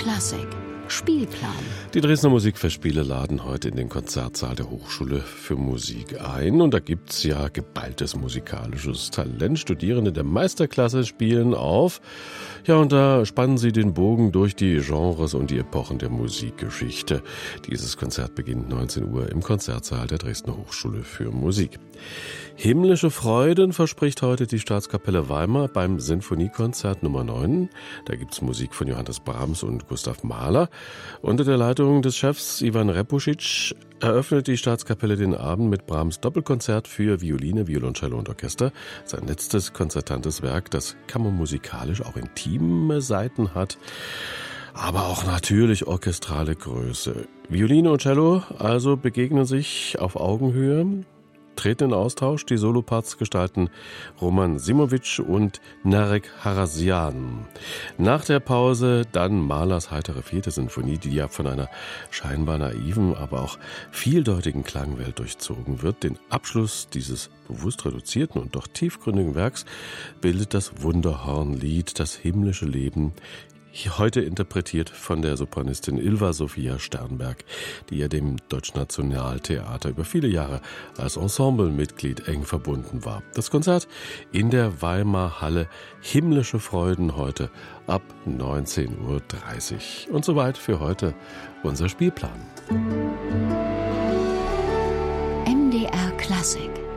Klassik Spielplan. Die Dresdner Musikfestspiele laden heute in den Konzertsaal der Hochschule für Musik ein. Und da gibt's ja geballtes musikalisches Talent. Studierende der Meisterklasse spielen auf. Ja, und da spannen sie den Bogen durch die Genres und die Epochen der Musikgeschichte. Dieses Konzert beginnt 19 Uhr im Konzertsaal der Dresdner Hochschule für Musik. Himmlische Freuden verspricht heute die Staatskapelle Weimar beim Sinfoniekonzert Nummer 9. Da gibt's Musik von Johannes Brahms und Gustav Mahler. Unter der Leitung des Chefs Ivan Repusic eröffnet die Staatskapelle den Abend mit Brahms Doppelkonzert für Violine, Violoncello und Orchester. Sein letztes konzertantes Werk, das kammermusikalisch auch intime Seiten hat, aber auch natürlich orchestrale Größe. Violine und Cello also begegnen sich auf Augenhöhe, treten in Austausch. Die Soloparts gestalten Roman Simovic und Narek Harasian. Nach der Pause dann Mahlers heitere 4. Sinfonie, die ja von einer scheinbar naiven, aber auch vieldeutigen Klangwelt durchzogen wird. Den Abschluss dieses bewusst reduzierten und doch tiefgründigen Werks bildet das Wunderhornlied, das himmlische Leben, heute interpretiert von der Sopranistin Ylva Sophia Sternberg, die ja dem Deutschnationaltheater über viele Jahre als Ensemblemitglied eng verbunden war. Das Konzert in der Weimar Halle, Himmlische Freuden heute ab 19:30 Uhr. Und soweit für heute unser Spielplan. MDR Klassik